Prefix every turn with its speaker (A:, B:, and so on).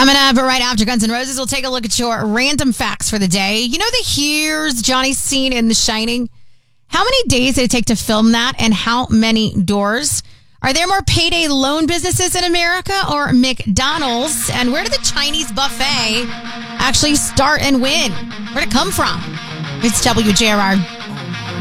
A: Coming up right after Guns N' Roses, we'll take a look at your random facts for the day. You know here's Johnny scene in The Shining? How many days did it take to film that, and how many doors? Are there more payday loan businesses in America or McDonald's? And where did the Chinese buffet actually start and when? Where'd it come from? It's WJRR.